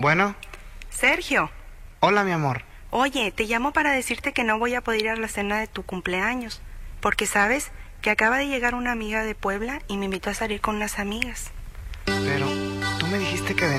Bueno, Sergio, hola mi amor. oye, te llamo para decirte que no voy a poder ir a la cena de tu cumpleaños, porque sabes que acaba de llegar una amiga de Puebla y me invitó a salir con unas amigas. Pero tú me dijiste que